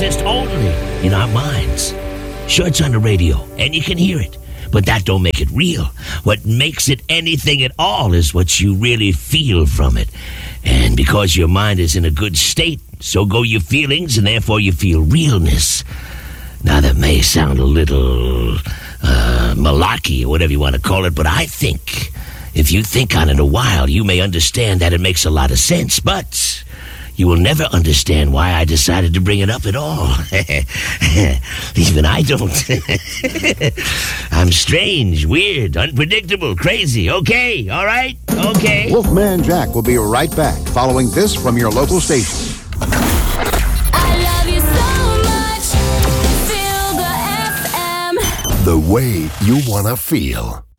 exist only in our minds. Sure, it's on the radio, and you can hear it, but that don't make it real. What makes it anything at all is what you really feel from it. And because your mind is in a good state, so go your feelings, and therefore you feel realness. Now, that may sound a little malarkey or whatever you want to call it, but I think if you think on it a while, you may understand that it makes a lot of sense, but you will never understand why I decided to bring it up at all. Even I don't. I'm strange, weird, unpredictable, crazy. Okay, all right? Okay. Wolfman Jack will be right back following this from your local station. I love you so much. Feel the FM. The way you want to feel.